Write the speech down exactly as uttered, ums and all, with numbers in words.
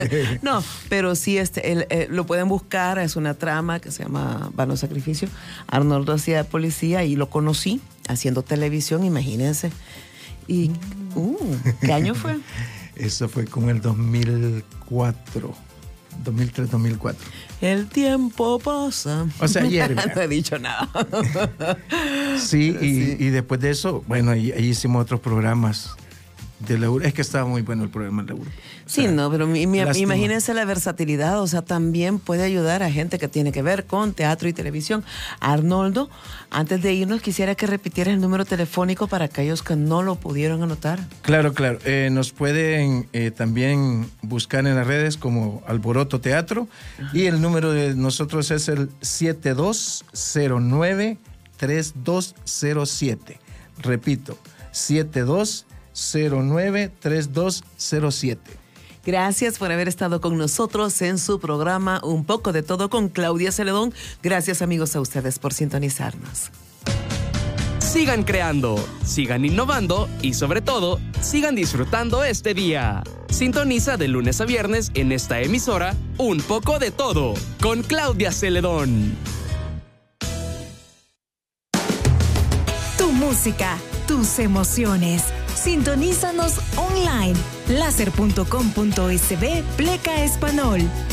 No, pero sí, este, el, el, lo pueden buscar, es una trama que se llama Vano Sacrificio. Arnoldo hacía de policía y lo conocí haciendo televisión, imagínense. Y, uh, ¿qué año fue? Eso fue como el dos mil cuatro, dos mil tres, dos mil cuatro. El tiempo pasa. O sea, ayer. No he dicho nada. Sí, y, sí, y después de eso, bueno, ahí, ahí hicimos otros programas de la U R. Es que estaba muy bueno el programa de la U R. Sí, sea, no, pero mi, mi, imagínense la versatilidad, o sea, también puede ayudar a gente que tiene que ver con teatro y televisión. Arnoldo, antes de irnos, quisiera que repitieras el número telefónico para aquellos que no lo pudieron anotar. Claro, claro. Eh, nos pueden eh, también buscar en las redes como Alboroto Teatro. Ajá. Y el número de nosotros es el siete dos cero nueve, tres dos cero siete. Repito, siete dos cero nueve, tres dos cero siete. Gracias por haber estado con nosotros en su programa Un poco de todo con Claudia Celedón. Gracias, amigos, a ustedes por sintonizarnos. Sigan creando, sigan innovando y sobre todo, sigan disfrutando este día. Sintoniza de lunes a viernes en esta emisora Un poco de todo con Claudia Celedón. Tu música, tus emociones. Sintonízanos online. láser punto com punto es be Pleca Español.